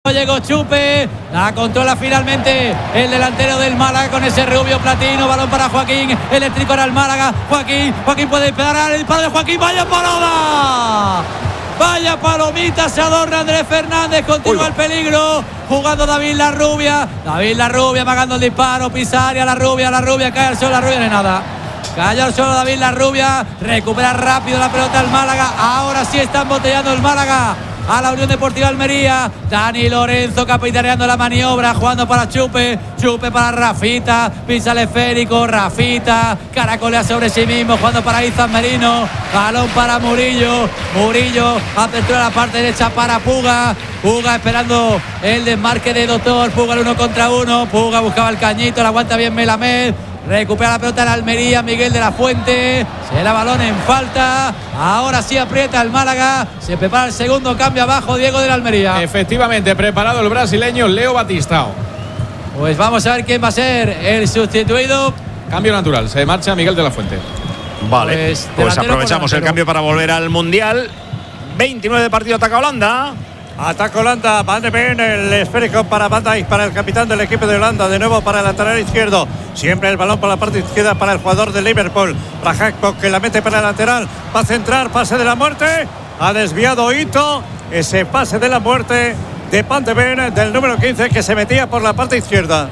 llegó Chupe, la controla finalmente el delantero del Málaga con ese rubio platino, balón para Joaquín, eléctrico era el Málaga, Joaquín puede pegar, el disparo de Joaquín, vaya parada, vaya palomita, se adorna Andrés Fernández, continúa el peligro, jugando David Larrubia amagando el disparo, Pisaria, la rubia, cae al suelo, la rubia, no hay nada. Cayó al suelo David Larrubia, recupera rápido la pelota el Málaga, ahora sí está embotellando el Málaga a la Unión Deportiva Almería. Dani Lorenzo capitaneando la maniobra, jugando para Chupe para Rafita, pisa el esférico, Rafita caracolea sobre sí mismo, jugando para Izan Merino, balón para Murillo, apertura la parte derecha para Puga esperando el desmarque de Doctor, Puga el 1 contra 1, Puga buscaba el cañito, la aguanta bien Melamed. Recupera la pelota en la Almería, Miguel de la Fuente. Se la balón en falta. Ahora sí aprieta el Málaga. Se prepara el segundo cambio abajo, Diego de la Almería. Efectivamente, preparado el brasileño Leo Batistao. Pues vamos a ver quién va a ser el sustituido. Cambio natural, se marcha Miguel de la Fuente. Vale, pues aprovechamos el cambio para volver al Mundial. 29 de partido, ataca Holanda. Ataca Holanda, Van de Ven, el esférico para Van Dijk, para el capitán del equipo de Holanda, de nuevo para el lateral izquierdo, siempre el balón por la parte izquierda para el jugador de Liverpool, para Hackpock, que la mete para el lateral, va a centrar, pase de la muerte, ha desviado Ito, ese pase de la muerte de Van de Ven, del número 15, que se metía por la parte izquierda.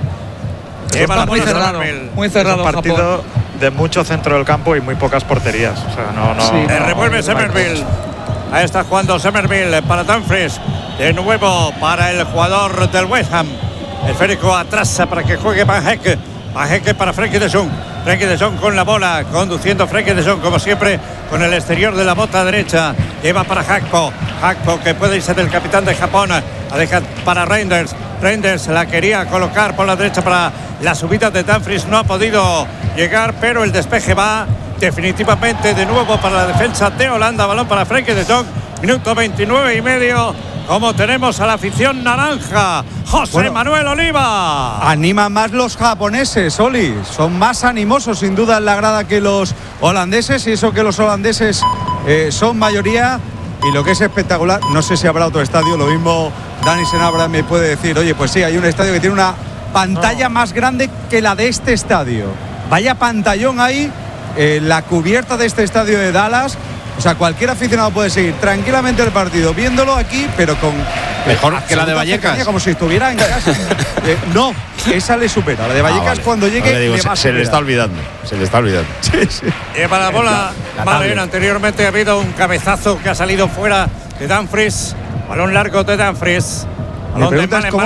Muy cerrado un partido Japón, de mucho centro del campo y muy pocas porterías, o sea, no revuelve Somerville. Ahí está jugando Somerville para Dumfries. De nuevo para el jugador del West Ham. El esférico atrás para que juegue Van Hecke. Van Hecke para Frenkie de Jong. Frenkie de Jong con la bola. Conduciendo Frenkie de Jong como siempre con el exterior de la bota derecha. Lleva para Hakpo. Hakpo que puede irse del capitán de Japón. La deja para Reinders. Reinders la quería colocar por la derecha para la subida de Dumfries. No ha podido llegar, pero el despeje va definitivamente de nuevo para la defensa de Holanda. Balón para Frenkie de Jong. Minuto 29 y medio. Como tenemos a la afición naranja, José Manuel Oliva. Animan más los japoneses, Oli. Son más animosos sin duda en la grada que los holandeses. Y eso que los holandeses son mayoría. Y lo que es espectacular, no sé si habrá otro estadio. Lo mismo Dani Senabra me puede decir. Oye, pues sí, hay un estadio que tiene una pantalla más grande que la de este estadio. Vaya pantallón ahí. La cubierta de este estadio de Dallas. O sea, cualquier aficionado puede seguir tranquilamente el partido viéndolo aquí, pero con mejor que la de Vallecas, como si estuviera en casa. No, esa le supera. La de Vallecas vale. Cuando llegue digo, se le está olvidando. Sí. Lleva la bola. Vale, anteriormente ha habido un cabezazo que ha salido fuera de Dumfries. Balón largo de Dumfries. Mi pregunta es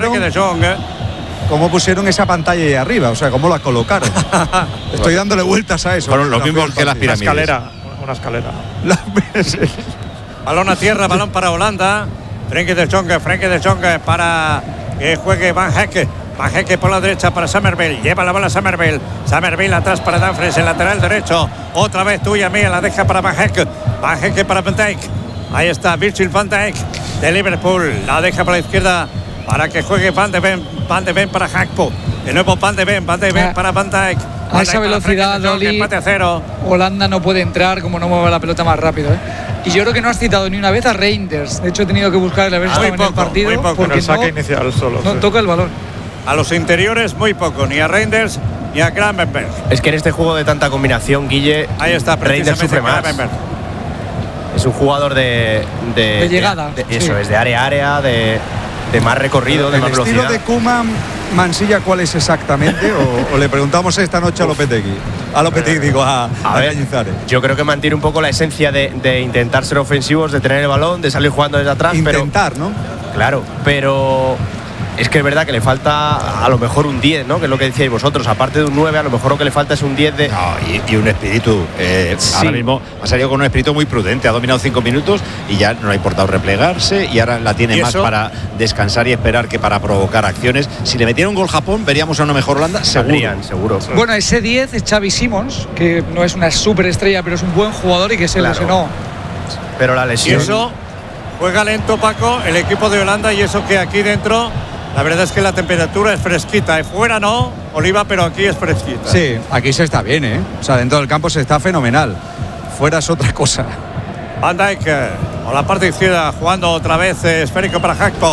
cómo pusieron esa pantalla ahí arriba, o sea, cómo la colocaron. Estoy dándole vueltas a eso. Fueron los mismos que las pirámides. Una escalera. Balón a tierra, balón para Holanda. Frenkie de Jong para que juegue Van Hecke. Van Hecke por la derecha para Somerville. Lleva la bola Somerville. Somerville atrás para Dumfries, el lateral derecho. Otra vez tuya mía, la deja para Van Hecke. Van Hecke para Van Dijk. Ahí está Virgil van Dijk de Liverpool. La deja para la izquierda para que juegue Van de Ven para Hakpo. De nuevo Van de Ven para Van Dijk. A esa velocidad, Oli, Holanda no puede entrar como no mueve la pelota más rápido, ¿eh? Y yo creo que no has citado ni una vez a Reinders. De hecho, he tenido que buscar el haber estado en el partido porque el saque inicial solo. No toca el balón. A los interiores muy poco, ni a Reinders ni a Gravenberg. Es que en este juego de tanta combinación, Guille, ahí está, Reinders sufre más. Es un jugador de llegada. Eso es, de área a área, de más recorrido, de más velocidad. ¿El estilo de Koeman, Mansilla, cuál es exactamente? o le preguntamos esta noche a Lopetegui. A Cañizares. Yo creo que mantiene un poco la esencia de intentar ser ofensivos, de tener el balón, de salir jugando desde atrás. Intentar, ¿no? Claro, pero es que es verdad que le falta a lo mejor un 10, ¿no? Que es lo que decíais vosotros. Aparte de un 9, a lo mejor lo que le falta es un 10 de... No, y un espíritu. Sí. Ahora mismo ha salido con un espíritu muy prudente. Ha dominado 5 minutos y ya no le ha importado replegarse. Y ahora la tiene más para descansar y esperar que para provocar acciones. Si le metiera un gol Japón, veríamos a una mejor Holanda, seguro. Bueno, ese 10 es Xavi Simons, que no es una superestrella, pero es un buen jugador y que se lesionó. Pero la lesión... Y eso, juega lento, Paco, el equipo de Holanda, y eso que aquí dentro... La verdad es que la temperatura es fresquita. Fuera no, Oliva, pero aquí es fresquita. Sí, aquí se está bien, ¿eh? O sea, dentro del campo se está fenomenal. Fuera es otra cosa. Van Dijk, a la parte izquierda, jugando otra vez esférico para Hakpo.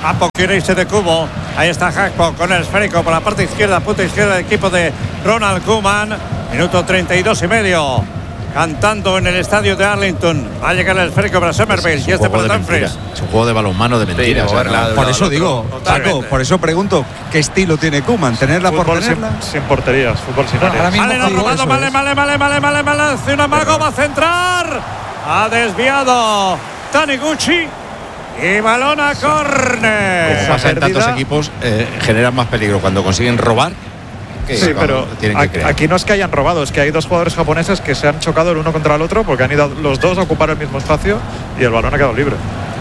Apoquireise de Cubo. Ahí está Gakpo con el esférico por la parte izquierda, punta izquierda del equipo de Ronald Koeman. Minuto 32 y medio. Cantando en el estadio de Arlington. Va a llegar el esférico para Somerville. Y este para Dumfries. Es un juego de balonmano de mentiras. Por eso digo, Paco, por eso pregunto, ¿qué estilo tiene Koeman? ¿Tenerla por tenerla? Sin porterías, fútbol sin área. Vale, vale. Hace un amago, va a centrar. Ha desviado Taniguchi. Y balón a córner. Como pasa en tantos equipos, generan más peligro cuando consiguen robar. Sí, pero aquí no es que hayan robado, es que hay dos jugadores japoneses que se han chocado el uno contra el otro porque han ido los dos a ocupar el mismo espacio y el balón ha quedado libre.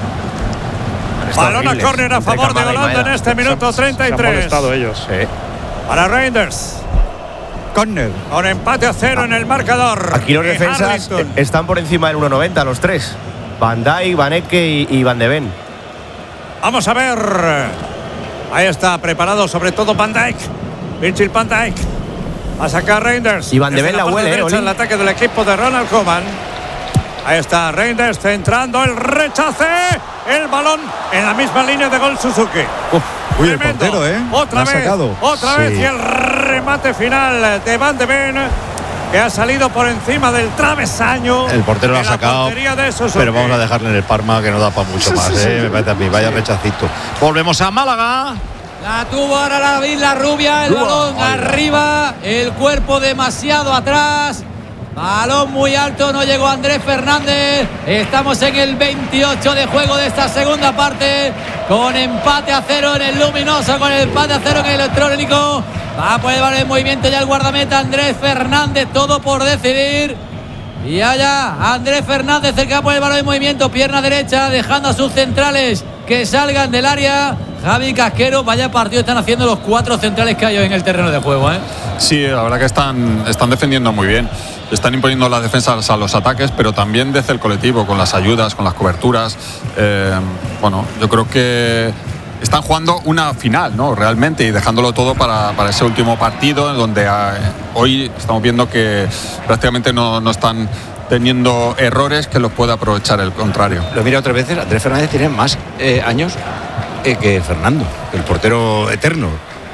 Balón a córner a favor de Holanda en este minuto 33. Se han molestado ellos. Sí. Para Reinders. Córner. Con empate a 0 en el marcador. Aquí los defensas están por encima del 1.90 los tres. Van Dijk, Van Ecke y Van de Ven. Vamos a ver. Ahí está preparado sobre todo Van Dijk. Virgil van Dijk. A sacar Reinders. Y Van de Ven la huele, el ataque del equipo de Ronald Koeman. Ahí está Reinders centrando el rechace. El balón en la misma línea de gol Suzuki. Uy, el portero, Otra vez y el remate final de Van de Ven, que ha salido por encima del travesaño. El portero lo ha sacado, pero vamos a dejarle en el Parma, que no da para mucho más, me parece a mí. Vaya rechacito. Volvemos a Málaga. La tuvo ahora la rubia, el balón arriba, el cuerpo demasiado atrás. Balón muy alto, no llegó Andrés Fernández. Estamos en el 28 de juego de esta segunda parte, con empate a 0 en el luminoso, con el empate a 0 en el electrónico. Va a poder valer el movimiento ya el guardameta Andrés Fernández, todo por decidir. Y allá Andrés Fernández, el que va a poner el balón en movimiento, pierna derecha, dejando a sus centrales que salgan del área. Javi Casquero, vaya partido están haciendo los 4 centrales que hay hoy en el terreno de juego, Sí, la verdad que están defendiendo muy bien. Están imponiendo las defensas a los ataques, pero también desde el colectivo, con las ayudas, con las coberturas. Bueno, yo creo que están jugando una final, ¿no? Realmente, y dejándolo todo para ese último partido, en donde hoy estamos viendo que prácticamente no están teniendo errores que los pueda aprovechar el contrario. Lo mira otras veces, Andrés Fernández tiene más años que Fernando, el portero eterno.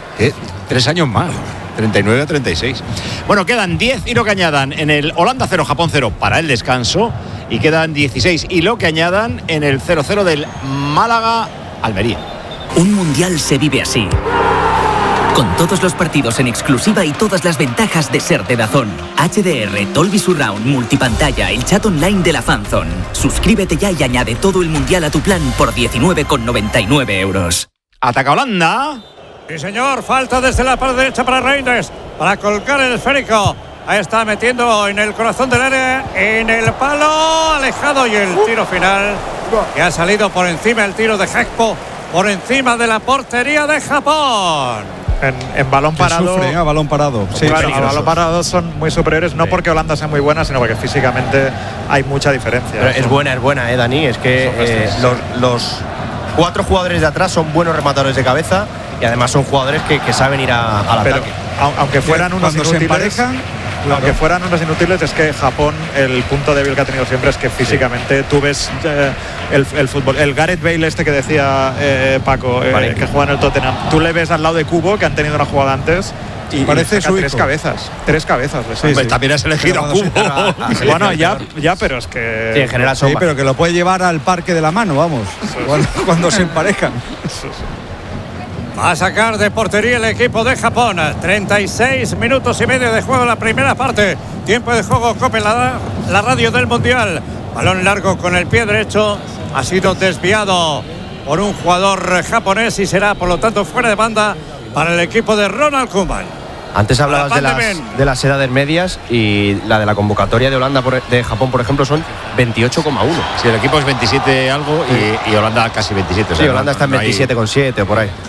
3 años más. 39 a 36. Bueno, quedan 10 y lo que añadan en el Holanda 0, Japón 0 para el descanso. Y quedan 16 y lo que añadan en el 0-0 del Málaga-Almería. Un mundial se vive así. Con todos los partidos en exclusiva y todas las ventajas de ser de DAZN. HDR, Dolby Surround, multipantalla, el chat online de la Fanzone. Suscríbete ya y añade todo el mundial a tu plan por 19,99 euros. Ataca Holanda. Sí, señor, falta desde la parte derecha para Reinders, para colgar el esférico. Ahí está metiendo en el corazón del área, en el palo, alejado, y el tiro final, que ha salido por encima, el tiro de Gakpo, por encima de la portería de Japón. En balón parado. Sufre, a balón parado. Sí, claro, a balón parado son muy superiores, no porque Holanda sea muy buena, sino porque físicamente hay mucha diferencia. Pero es buena, Dani. Es que los 4 jugadores de atrás son buenos rematadores de cabeza. Y además son jugadores que saben ir al ataque. Aunque fueran unos inútiles, aunque fueran unos inútiles, es que Japón, el punto débil que ha tenido siempre es que físicamente tú ves el fútbol. El Gareth Bale que decía Paco, que juega en el Tottenham, tú le ves al lado de Kubo, que han tenido una jugada antes, y parece su 3 cabezas. 3 cabezas. Sí. También has elegido a Kubo. Bueno, ya, pero es que... Sí, en general son pero que lo puede llevar al parque de la mano, vamos, cuando se emparejan. Va a sacar de portería el equipo de Japón. 36 minutos y medio de juego en la primera parte. Tiempo de juego, Cope, la radio del Mundial. Balón largo con el pie derecho. Ha sido desviado por un jugador japonés y será, por lo tanto, fuera de banda para el equipo de Ronald Koeman. Antes hablabas de las edades medias, y la de la convocatoria de Holanda de Japón, por ejemplo, son 28,1. Sí, el equipo es 27 algo y Holanda casi 27. Sí, Holanda está en 27,7 o por ahí.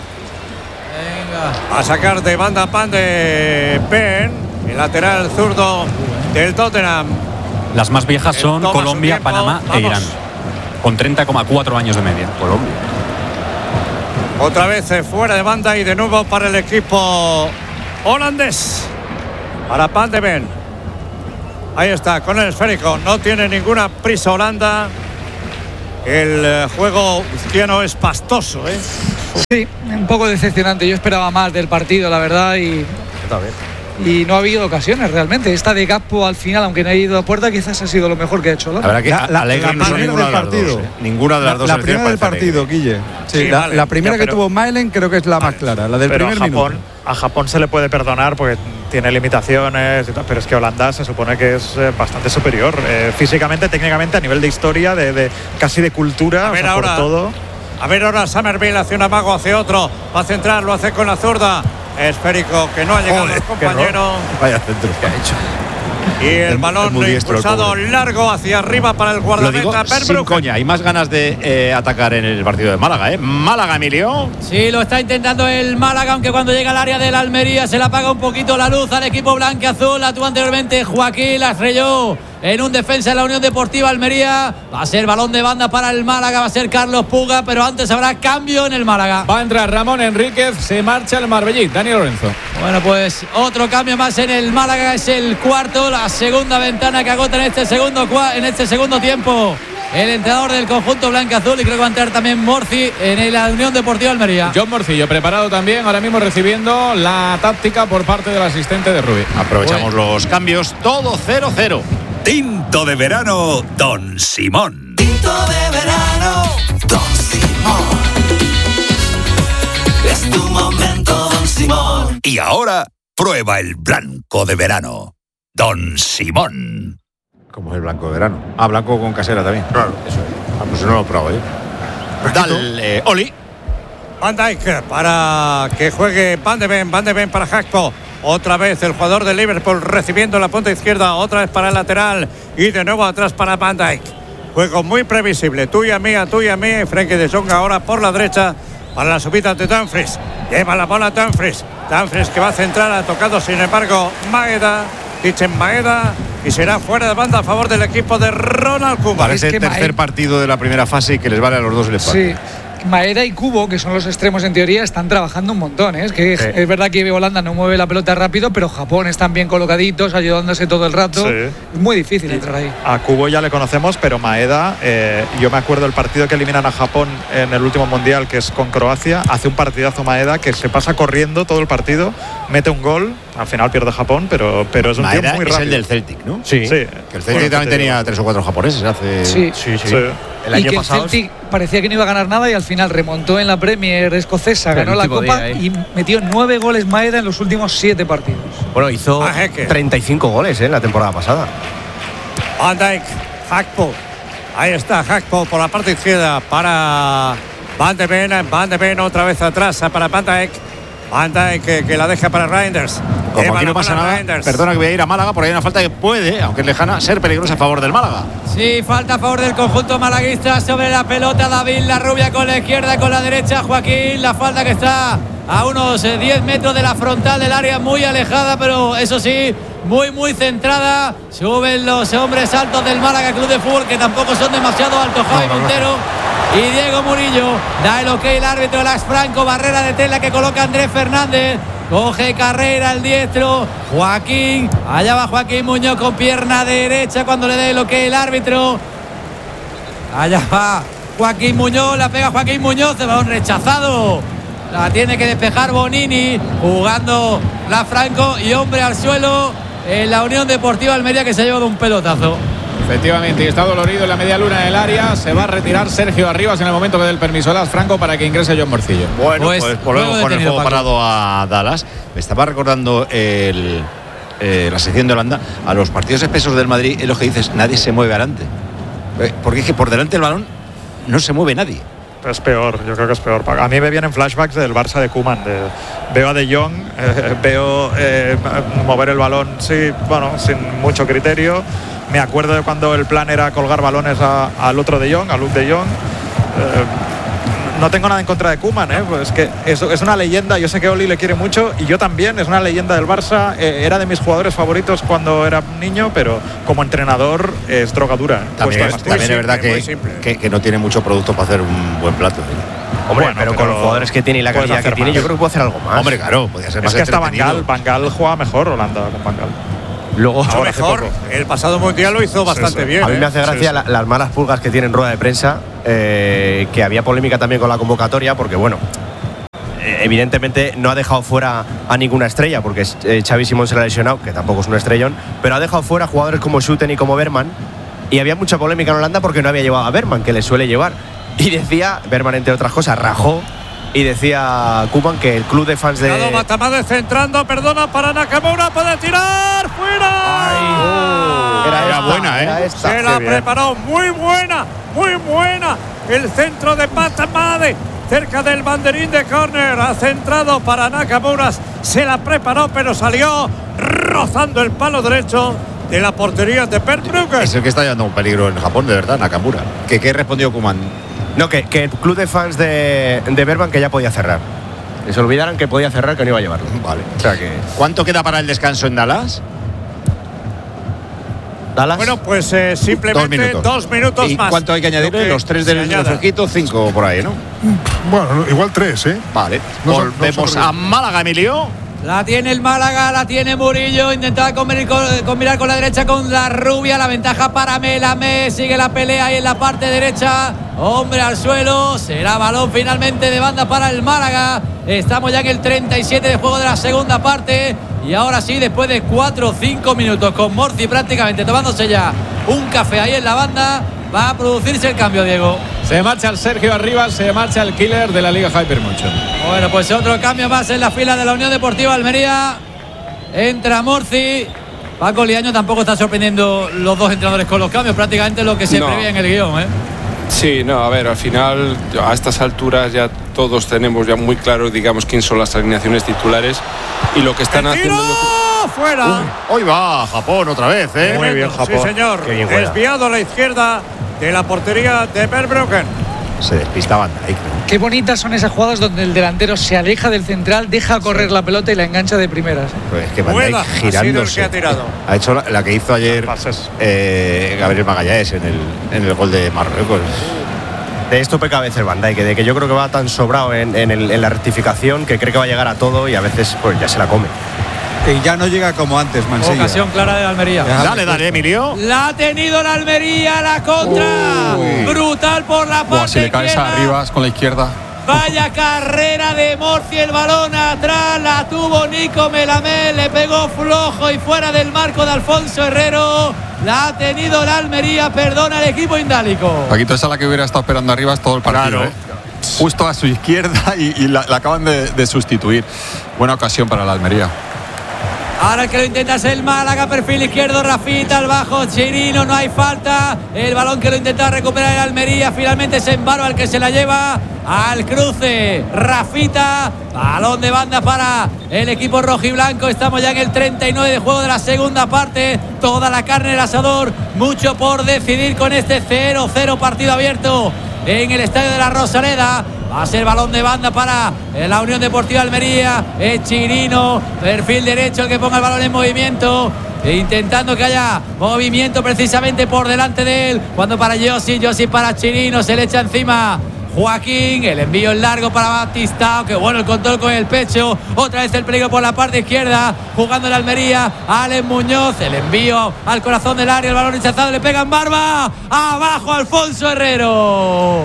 A sacar de banda Pan de Pen, el lateral zurdo del Tottenham. Las más viejas son Colombia, Panamá e Irán, con 30,4 años de media. Colombia. Otra vez fuera de banda y de nuevo para el equipo holandés. Para Pan de Ven. Ahí está, con el esférico. No tiene ninguna prisa Holanda. el juego izquierdo es pastoso, ¿eh? Sí, un poco decepcionante. Yo esperaba más del partido, la verdad, y no ha habido ocasiones realmente. Esta de Gakpo al final, aunque no ha ido a puerta, quizás ha sido lo mejor que ha hecho. La verdad que Alegre no son ninguna de las dos. Ninguna de las dos. La primera del partido, Guille. Sí, la primera que tuvo Malen creo que es la más clara, la del primer minuto. A Japón se le puede perdonar porque tiene limitaciones, pero es que Holanda se supone que es bastante superior físicamente, técnicamente, a nivel de historia, de casi de cultura, por todo. A ver ahora Somerville hace un amago, hace otro, va a centrar, lo hace con la zurda. Esférico que no ha llegado el compañero. Vaya centro que ha hecho. Y el balón impulsado largo hacia arriba para el guardameta. Sin coña, hay más ganas de atacar en el partido de Málaga, ¿eh? Málaga, Emilio. Sí, lo está intentando el Málaga, aunque cuando llega al área del Almería se le apaga un poquito la luz al equipo blanquiazul. Actuó anteriormente Joaquín, la estrelló en un defensa de la Unión Deportiva Almería. Va a ser balón de banda para el Málaga, va a ser Carlos Puga, pero antes habrá cambio en el Málaga. Va a entrar Ramón Enríquez, se marcha el Marbellí. Dani Lorenzo. Bueno, pues otro cambio más en el Málaga, es el cuarto, la segunda ventana que agota en este segundo tiempo el entrenador del conjunto blanquiazul, y creo que va a entrar también Morci en la Unión Deportiva Almería. John Morcillo preparado también, ahora mismo recibiendo la táctica por parte del asistente de Rubí. Aprovechamos los cambios, todo 0-0. Tinto de verano, Don Simón. Tinto de verano, Don Simón. Es tu momento, Don Simón. Y ahora, prueba el blanco de verano, Don Simón. ¿Cómo es el blanco de verano? Blanco con casera también. Claro. Eso es. Pues no lo he probado, ¿eh? Dale, Oli. Van Dijk para que juegue Van de Ven para Gakpo. Otra vez el jugador de Liverpool recibiendo la punta izquierda, otra vez para el lateral y de nuevo atrás para Van Dijk. Juego muy previsible, tuya mía. Frenkie de Jong ahora por la derecha para la subida de Dumfries. Lleva la bola Dumfries que va a centrar, ha tocado sin embargo Maeda, y será fuera de banda a favor del equipo de Ronald Koeman. Parece el tercer partido de la primera fase y que les vale a los dos el empate. Sí. Maeda y Kubo, que son los extremos en teoría, están trabajando un montón, ¿eh? Es que es verdad que Holanda no mueve la pelota rápido, pero Japón están bien colocaditos, ayudándose todo el rato. Sí. Es muy difícil entrar ahí. A Kubo ya le conocemos, pero Maeda, yo me acuerdo el partido que eliminan a Japón en el último mundial, que es con Croacia. Hace un partidazo Maeda que se pasa corriendo todo el partido, mete un gol. Al final pierde Japón, pero es un tío muy rápido. Es el del Celtic, ¿no? Sí. Que el Celtic también tenía 3 o 4 japoneses hace. Sí. El año y que pasado el Celtic parecía que no iba a ganar nada y al final remontó en la Premier escocesa, ganó la Copa y metió 9 goles Maeda en los últimos 7 partidos. Bueno, hizo 35 goles en la temporada pasada. Van Dijk, Gakpo. Ahí está Gakpo por la parte izquierda para Van de Ven otra vez atrás para Van Dijk. Van Dijk que la deja para Reinders. Como aquí no pasa nada, perdona que voy a ir a Málaga, porque hay una falta que puede, aunque es lejana, ser peligrosa a favor del Málaga. Sí, falta a favor del conjunto malaguista sobre la pelota. David Larrubia con la izquierda, con la derecha Joaquín. La falta que está a unos 10 metros de la frontal del área, muy alejada, pero eso sí, muy centrada. Suben los hombres altos del Málaga Club de Fútbol, que tampoco son demasiado altos. Javi Montero y Diego Murillo. Da el ok el árbitro, Lax Franco. Barrera de tela que coloca Andrés Fernández. Coge carrera el diestro Joaquín. Allá va Joaquín Muñoz con pierna derecha cuando le dé el ok el árbitro. Allá va Joaquín Muñoz. La pega Joaquín Muñoz. De balón rechazado. La tiene que despejar Bonini. Jugando la Franco y hombre al suelo en la Unión Deportiva Almería, que se ha llevado un pelotazo. Efectivamente, y está dolorido en la media luna del área. Se va a retirar Sergio Arribas en el momento que dé el permiso a Las Franco para que ingrese John Morcillo. Bueno, pues volvemos con el juego parado a Dallas. Me estaba recordando la sección de Holanda. A los partidos espesos del Madrid, es lo que dices, nadie se mueve adelante. Porque es que por delante del balón no se mueve nadie. Es peor, yo creo que es peor. A mí me vienen flashbacks del Barça de Koeman. Veo a De Jong, veo mover el balón, sí, bueno, sin mucho criterio. Me acuerdo de cuando el plan era colgar balones al otro De Jong, a Luke De Jong. No tengo nada en contra de Koeman, pues que es una leyenda. Yo sé que Oli le quiere mucho y yo también. Es una leyenda del Barça. Era de mis jugadores favoritos cuando era niño, pero como entrenador es drogadura. También es verdad que no tiene mucho producto para hacer un buen plato. Hombre, bueno, pero con los jugadores que tiene y la calidad que tiene, yo creo que puede hacer algo más. Hombre, claro, podría ser más. Es que hasta Van Gaal juega mejor Holanda con Van Gaal. Luego, a lo mejor el pasado mundial lo hizo bastante bien. A mí me hace gracia las malas pulgas que tiene en rueda de prensa, que había polémica también con la convocatoria, porque bueno, evidentemente no ha dejado fuera a ninguna estrella, porque Xavi Simón se la ha lesionado, que tampoco es un estrellón, pero ha dejado fuera jugadores como Schouten y como Bergman, y había mucha polémica en Holanda porque no había llevado a Bergman, que le suele llevar. Y decía, Bergman entre otras cosas, rajó, y decía Koeman que el club de fans de... Matamade centrando, perdona para Nakamura, puede tirar, fuera. Era buena, ¿eh? Se la preparó, muy buena. El centro de Matamade, cerca del banderín de córner, ha centrado para Nakamura, se la preparó, pero salió rozando el palo derecho de la portería de Verbruggen. Es el que está llevando un peligro en Japón, de verdad, Nakamura. ¿Qué respondió Koeman? No, que el club de fans de Bergman que ya podía cerrar. Que se olvidaran que podía cerrar, que no iba a llevarlo. Vale. O sea que... ¿Cuánto queda para el descanso en Dallas? Bueno, pues simplemente 2 minutos ¿Y más. cuánto hay que añadirle? Los 3 del refresquito, 5 por ahí, ¿no? Bueno, igual 3, ¿eh? Vale. Volvemos a Málaga, Emilio. La tiene el Málaga, la tiene Murillo. Intentaba combinar con la derecha con la rubia. La ventaja para Melamé. Sigue la pelea ahí en la parte derecha. Hombre al suelo. Será balón finalmente de banda para el Málaga. Estamos ya en el 37 de juego de la segunda parte. Y ahora sí, después de 4 o 5 minutos con Morci prácticamente tomándose ya un café ahí en la banda, va a producirse el cambio, Diego. Se marcha el Sergio Arribas, se marcha el killer de la Liga Hypermotion. Bueno, pues otro cambio más en la fila de la Unión Deportiva Almería. Entra Morci. Paco Liaño tampoco está sorprendiendo los dos entrenadores con los cambios, prácticamente lo que se prevé en el guión, ¿eh? Sí, no, a ver, al final a estas alturas ya todos tenemos ya muy claro, digamos, quién son las alineaciones titulares y lo que están haciendo. ¡Fuera! Hoy va Japón otra vez, ¿eh? Muy bien, Japón. Sí, señor. Desviado a la izquierda de la portería de Verbruggen. Se despistaban ahí. Qué bonitas son esas jugadas donde el delantero se aleja del central, deja correr la pelota y la engancha de primeras. Pues es que Van Dijk girándose. Ha hecho la que hizo ayer Gabriel Magallanes en el gol de Marruecos. De esto peca a veces Van Dijk, de que yo creo que va tan sobrado en la rectificación que cree que va a llegar a todo y a veces pues ya se la come. Y ya no llega como antes, Mansilla. Ocasión clara de Almería. Dale, Emilio. La ha tenido la Almería, la contra. Brutal por la parte si le caes izquierda. a Arribas con la izquierda. Vaya carrera de Morci, el balón atrás, la tuvo Nico Melamé, le pegó flojo y fuera del marco de Alfonso Herrero. La ha tenido la Almería, perdona el equipo indálico. Paquito, esa es la que hubiera estado esperando Arribas todo el partido. Claro. Justo a su izquierda y la acaban de sustituir. Buena ocasión para la Almería. Ahora el que lo intenta es el Málaga, perfil izquierdo, Rafita al bajo, Chirino, no hay falta. El balón que lo intenta recuperar el Almería, finalmente es Embaro al que se la lleva al cruce. Rafita, balón de banda para el equipo rojiblanco. Estamos ya en el 39 de juego de la segunda parte. Toda la carne del asador, mucho por decidir con este 0-0 partido abierto en el estadio de la Rosaleda. Va a ser balón de banda para la Unión Deportiva Almería. Es Chirino, perfil derecho, el que ponga el balón en movimiento, intentando que haya movimiento precisamente por delante de él. Cuando para Josi para Chirino, se le echa encima Joaquín, el envío en largo para Batistao, que bueno el control con el pecho, otra vez el peligro por la parte izquierda, jugando en la Almería, Alex Muñoz, el envío al corazón del área, el balón rechazado, le pega en barba, abajo Alfonso Herrero.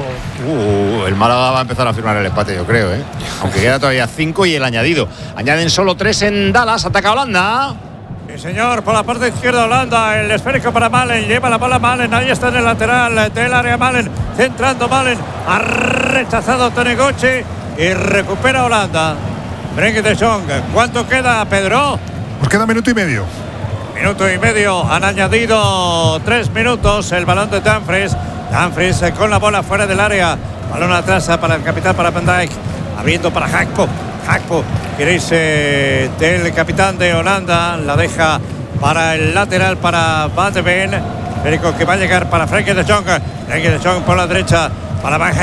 El Málaga va a empezar a firmar el empate, yo creo, ¿eh? Aunque queda todavía 5 y el añadido. Añaden solo 3 en Dallas, ataca Holanda. Sí, señor, por la parte izquierda Holanda, el esférico para Malen, lleva la bola Malen, ahí está en el lateral del área Malen, centrando Malen, ha rechazado Tonegoche y recupera Holanda. Frenkie de Jong, ¿cuánto queda, Pedro? Pues queda minuto y medio. Minuto y medio, han añadido 3 minutos, el balón de Dumfries con la bola fuera del área, balón atrás para el capitán, para Van Dijk, abriendo para Gakpo, queréis del capitán de Holanda, la deja para el lateral para Van de Ven, Federico que va a llegar para Frenkie de Jong por la derecha para Van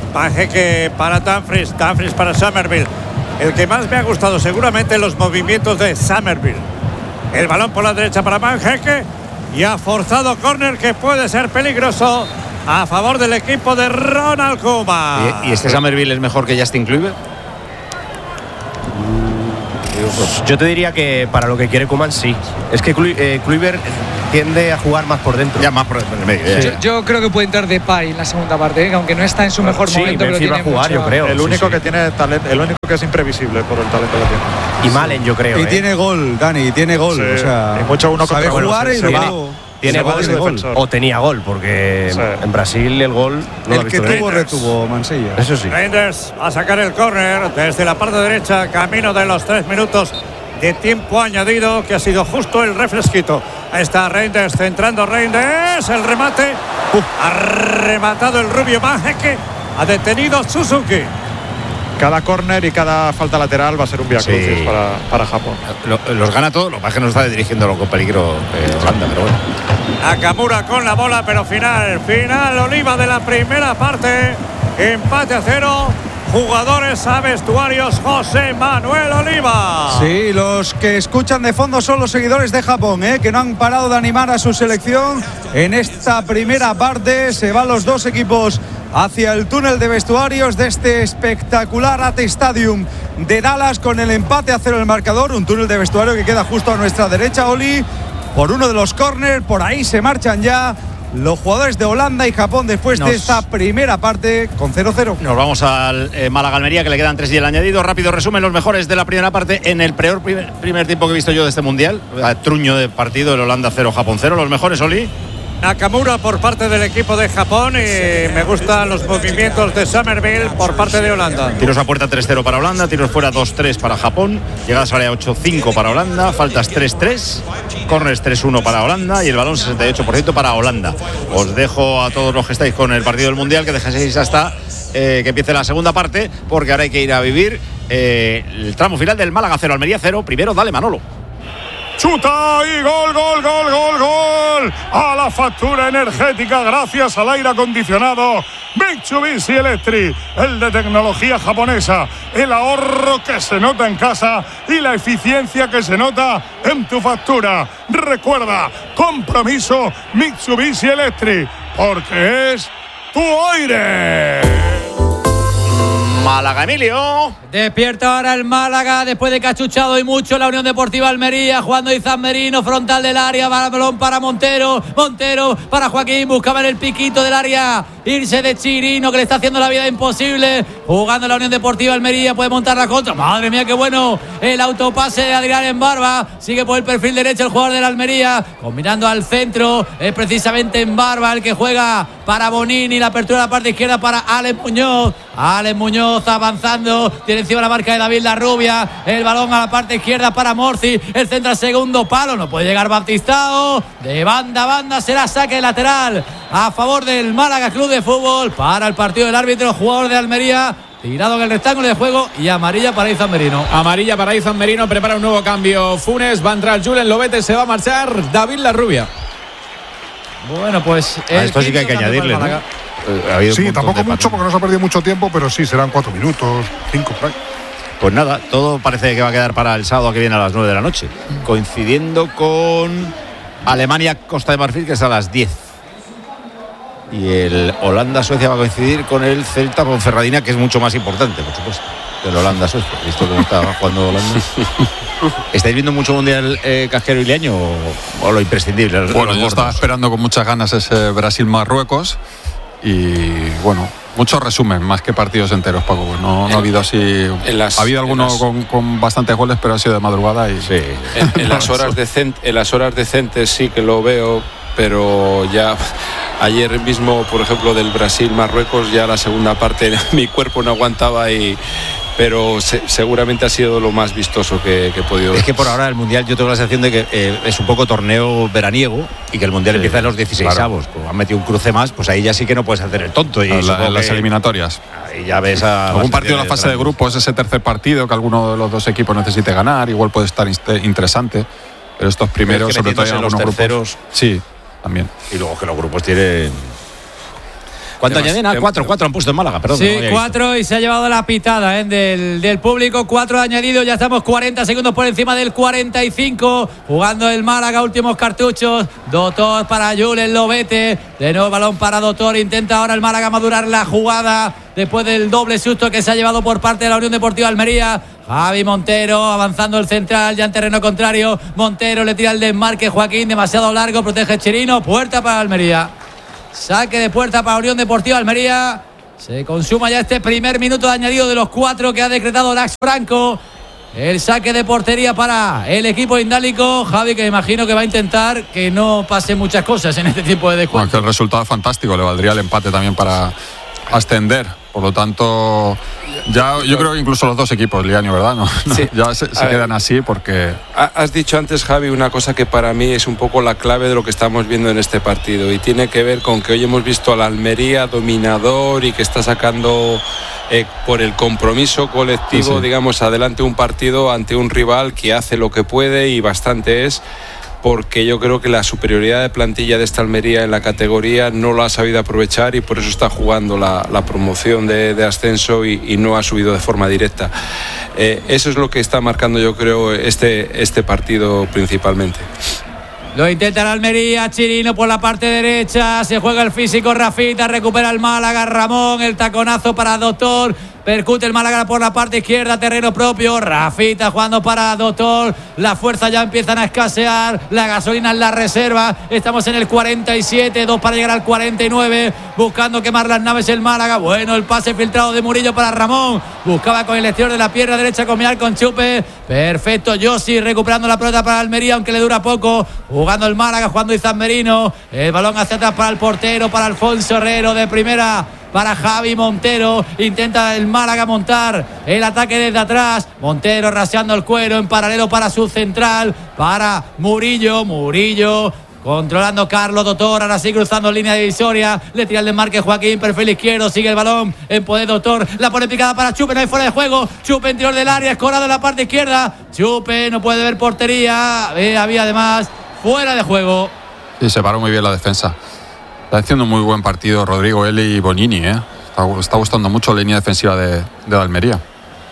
Hecke para Dumfries para Somerville. El que más me ha gustado seguramente los movimientos de Somerville, el balón por la derecha para Van Hecke y ha forzado córner que puede ser peligroso a favor del equipo de Ronald Koeman. ¿Y este Somerville es mejor que Justin Kluivert? Yo te diría que para lo que quiere Koeman sí. Es que Kluivert tiende a jugar más por dentro. Ya más por el medio. Sí. Yo creo que puede entrar Depay en la segunda parte, aunque no está en su mejor momento, pero tiene jugar, yo creo. El único que tiene talento, el único que es imprevisible por el talento que tiene. Y Malen, yo creo. Y tiene gol, Dani, tiene gol. Sí. O sea, y mucho uno sabe contra jugar y luego tiene gol o tenía gol, porque en Brasil el gol no el que tuvo retuvo Mansilla. Eso sí. Reinders va a sacar el córner desde la parte derecha, camino de los 3 minutos de tiempo añadido, que ha sido justo el refresquito. Ahí está Reinders, centrando Reinders, el remate. Ha rematado el rubio Majek, ha detenido Suzuki. Cada córner y cada falta lateral va a ser un viacrucis para Japón. Los gana todos, lo que pasa es que no está dirigiéndolo con peligro Holanda, pero bueno. Nakamura con la bola, pero final Oliva de la primera parte. Empate a 0. Jugadores a vestuarios, José Manuel Oliva. Sí, los que escuchan de fondo son los seguidores de Japón, que no han parado de animar a su selección. En esta primera parte se van los dos equipos hacia el túnel de vestuarios de este espectacular AT Stadium de Dallas, con el empate a 0 en el marcador. Un túnel de vestuario que queda justo a nuestra derecha, Oli, por uno de los córners. Por ahí se marchan ya los jugadores de Holanda y Japón después de esta primera parte con 0-0. Nos vamos al Málaga-Almería, que le quedan 3 y el añadido. Rápido resumen, los mejores de la primera parte en el peor primer tiempo que he visto yo de este Mundial. Truño de partido, el Holanda 0, Japón 0. Los mejores, Oli. Nakamura por parte del equipo de Japón, y me gustan los movimientos de Summerville por parte de Holanda. Tiros a puerta 3-0 para Holanda, tiros fuera 2-3 para Japón, llegadas a área 8-5 para Holanda, faltas 3-3, corners 3-1 para Holanda y el balón 68% para Holanda. Os dejo a todos los que estáis con el partido del Mundial que dejéis hasta que empiece la segunda parte, porque ahora hay que ir a vivir el tramo final del Málaga 0, Almería 0. Primero, dale Manolo. Chuta y gol, gol, gol, gol, gol. A la factura energética gracias al aire acondicionado Mitsubishi Electric, el de tecnología japonesa. El ahorro que se nota en casa y la eficiencia que se nota en tu factura. Recuerda, compromiso Mitsubishi Electric, porque es tu aire. Málaga, Emilio. Despierta ahora el Málaga después de que ha chuchado y mucho la Unión Deportiva Almería, jugando Izan Merino, frontal del área, balón para Montero para Joaquín, buscaba en el piquito del área irse de Chirino, que le está haciendo la vida imposible, jugando la Unión Deportiva Almería, puede montar la contra, madre mía qué bueno el autopase de Adrián en Barba, sigue por el perfil derecho el jugador de la Almería, combinando al centro, es precisamente en Barba el que juega para Bonini, la apertura de la parte izquierda para Alex Muñoz avanzando, tiene encima la marca de David Larrubia, el balón a la parte izquierda para Morci, el centro al segundo palo, no puede llegar Baptistao, de banda a banda será saque lateral a favor del Málaga Club de Fútbol. Para el partido del árbitro, jugador de Almería tirado en el rectángulo de juego, y amarilla para Izan Merino. Amarilla para Izan Merino, prepara un nuevo cambio Funes, va a entrar Julen Lobete, se va a marchar David Larrubia. Bueno, pues esto sí que hay que añadirle, ¿no? Sí, tampoco mucho porque no se ha perdido mucho tiempo, pero sí, serán 4 minutos, 5 por ahí. Pues nada, todo parece que va a quedar para el sábado que viene a las 9 de la noche, coincidiendo con Alemania-Costa de Marfil, que es a las 10. Y el Holanda-Suecia va a coincidir con el Celta-Ponferradina, que es mucho más importante, por supuesto, que el Holanda-Suecia. ¿Visto cómo está jugando Holanda? ¿Estáis viendo mucho mundial casquero y leaño o lo imprescindible? Bueno, yo estaba esperando con muchas ganas ese Brasil-Marruecos. Y bueno, mucho resumen más que partidos enteros, Paco. No ha habido así. Ha habido algunos con bastantes goles, pero ha sido de madrugada. Y sí. En las horas decentes sí que lo veo, pero ya ayer mismo, por ejemplo, del Brasil-Marruecos, ya la segunda parte mi cuerpo no aguantaba, pero seguramente ha sido lo más vistoso que he podido ver. Es que por ahora el Mundial yo tengo la sensación de que es un poco torneo veraniego y que el Mundial empieza en los 16avos. Pues han metido un cruce más, pues ahí ya sí que no puedes hacer el tonto. Y en las eliminatorias. Ahí ya ves algún partido de la fase de grupos, ese tercer partido que alguno de los dos equipos necesite ganar, igual puede estar interesante. Pero estos primeros, sobre todo en algunos los terceros, grupos. Sí, también. Y luego que los grupos tienen. ¿Cuánto añaden? 4 han puesto en Málaga, perdón. Sí, 4 y se ha llevado la pitada del público. 4 añadidos, ya estamos 40 segundos por encima del 45. Jugando el Málaga, últimos cartuchos. Dotor para Julen Lobete. De nuevo balón para Dotor. Intenta ahora el Málaga madurar la jugada después del doble susto que se ha llevado por parte de la Unión Deportiva Almería. Javi Montero avanzando el central ya en terreno contrario. Montero le tira el desmarque. Joaquín demasiado largo, protege Chirino. Puerta para Almería. Saque de puerta para Unión Deportiva Almería. Se consuma ya este primer minuto de añadido de los 4 que ha decretado Lax Franco. El saque de portería para el equipo indálico. Javi, que imagino que va a intentar que no pasen muchas cosas en este tipo de descuento. Bueno, que el resultado es fantástico, le valdría el empate también para ascender. Por lo tanto, ya yo creo que incluso los dos equipos, Lianio, ¿verdad? No, sí. Ya se quedan así porque... Has dicho antes, Javi, una cosa que para mí es un poco la clave de lo que estamos viendo en este partido, y tiene que ver con que hoy hemos visto al Almería dominador y que está sacando por el compromiso colectivo, sí. digamos, adelante un partido ante un rival que hace lo que puede, y bastante es, porque yo creo que la superioridad de plantilla de esta Almería en la categoría no lo ha sabido aprovechar, y por eso está jugando la promoción de ascenso y no ha subido de forma directa. Eso es lo que está marcando, yo creo, este partido principalmente. Lo intenta la Almería, Chirino por la parte derecha, se juega el físico Rafita, recupera el Málaga, Ramón, el taconazo para Doctor. Percute el Málaga por la parte izquierda, terreno propio. Rafita jugando para Doctor. Las fuerzas ya empiezan a escasear. La gasolina en la reserva. Estamos en el 47, 2 para llegar al 49. Buscando quemar las naves el Málaga. Bueno, el pase filtrado de Murillo para Ramón. Buscaba con el exterior de la pierna derecha combinar con Chupe. Perfecto, Yossi recuperando la pelota para Almería, aunque le dura poco. Jugando el Málaga, jugando Izan Merino. El balón hacia atrás para el portero, para Alfonso Herrero de primera. Para Javi Montero, intenta el Málaga montar el ataque desde atrás. Montero raseando el cuero en paralelo para su central, para Murillo controlando Carlos Doctor, ahora sí cruzando línea divisoria, le tira el desmarque Joaquín, perfil izquierdo, sigue el balón en poder Doctor, la pone picada para Chupe, no hay fuera de juego, Chupe interior del área, escorado en la parte izquierda, Chupe no puede ver portería, había además fuera de juego. Sí, se paró muy bien la defensa. Está haciendo un muy buen partido Rodrigo Eli y Bonini, Está gustando mucho la línea defensiva de Almería.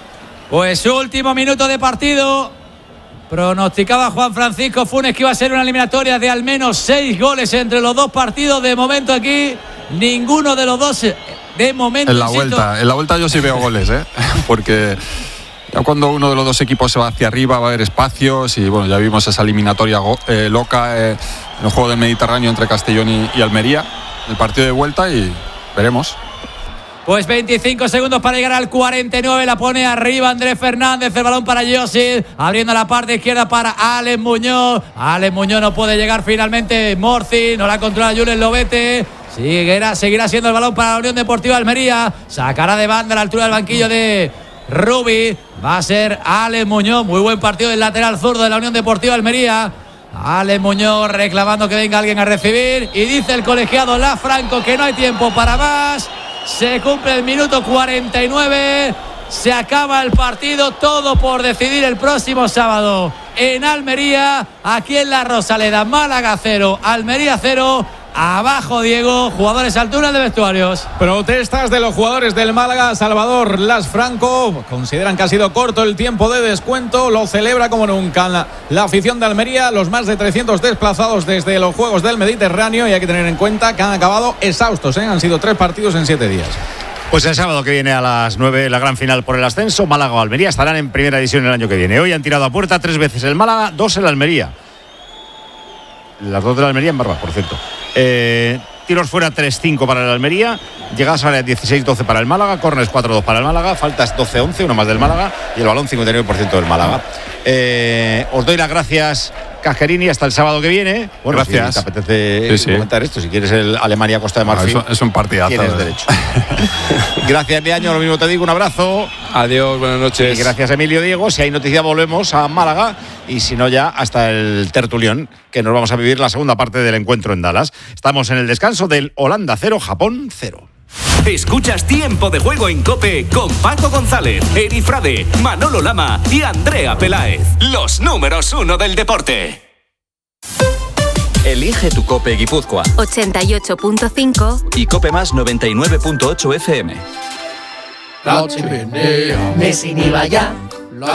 Pues último minuto de partido. Pronosticaba Juan Francisco Funes que iba a ser una eliminatoria de al menos 6 goles entre los dos partidos. De momento aquí, ninguno de los dos, de momento. En la vuelta yo sí veo goles, porque ya cuando uno de los dos equipos se va hacia arriba va a haber espacios, y bueno, ya vimos esa eliminatoria loca en el juego del Mediterráneo entre Castellón y Almería, el partido de vuelta, y veremos. Pues 25 segundos para llegar al 49, la pone arriba Andrés Fernández, el balón para Yossi, abriendo la parte izquierda para Alex Muñoz. Alex Muñoz no puede llegar finalmente, Morci, no la controla Julen Lobete. Seguirá siendo el balón para la Unión Deportiva Almería, sacará de banda a la altura del banquillo de Rubi, va a ser Alex Muñoz, muy buen partido del lateral zurdo de la Unión Deportiva Almería. Alex Muñoz reclamando que venga alguien a recibir, y dice el colegiado La Franco que no hay tiempo para más. Se cumple el minuto 49, se acaba el partido, todo por decidir el próximo sábado en Almería, aquí en la Rosaleda. Málaga 0, Almería 0. Abajo, Diego, jugadores altura de vestuarios. Protestas de los jugadores del Málaga. Salvador Las Franco consideran que ha sido corto el tiempo de descuento. Lo celebra como nunca la afición de Almería. Los más de 300 desplazados desde los Juegos del Mediterráneo. Y hay que tener en cuenta que han acabado exhaustos, Han sido 3 partidos en 7 días. Pues el sábado que viene a las 9 la gran final por el ascenso. Málaga o Almería estarán en primera división el año que viene. Hoy han tirado a puerta 3 veces el Málaga, 2 el Almería. Las 2 de la Almería en Barba, por cierto. Tiros fuera 3-5 para el Almería, llegadas a área 16-12 para el Málaga, córneres 4-2 para el Málaga, faltas 12-11, uno más del Málaga, y el balón 59% del Málaga. Os doy las gracias, Casquerini, hasta el sábado que viene. Bueno, gracias. Si te apetece comentar esto, si quieres el Alemania-Costa de Marfil, es un partidazo. Tienes derecho. Gracias, Leaño, lo mismo te digo, un abrazo. Adiós, buenas noches. Y gracias, Emilio, Diego. Si hay noticia volvemos a Málaga, y si no ya hasta el tertulión, que nos vamos a vivir la segunda parte del encuentro en Dallas. Estamos en el descanso del Holanda 0, Japón 0. Escuchas Tiempo de Juego en COPE con Paco González, Eri Frade, Manolo Lama y Andrea Peláez. Los números 1 del deporte. Elige tu COPE Guipúzcoa 88.5 y COPE Más 99.8 FM. Messi ni vaya.